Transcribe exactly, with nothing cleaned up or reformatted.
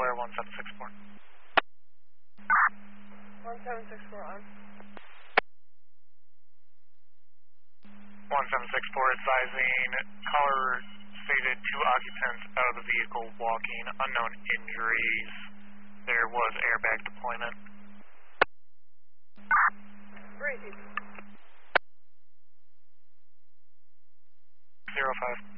Delaware one seven six four. one seven six four on. one seven six four advising caller stated two occupants out of the vehicle walking, unknown injuries. There was airbag deployment. Great. zero five.